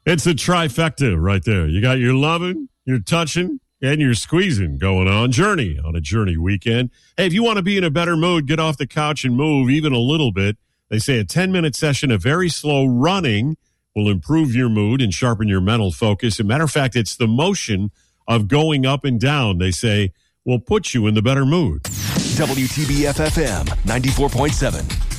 It's a trifecta right there. You got your loving, your touching, and your squeezing going on. Journey on a Journey weekend. Hey, if you want to be in a better mood, get off the couch and move even a little bit. They say a 10-minute session of very slow running will improve your mood and sharpen your mental focus. As a matter of fact, it's the motion of going up and down, they say, will put you in the better mood. WTBF FM 94.7.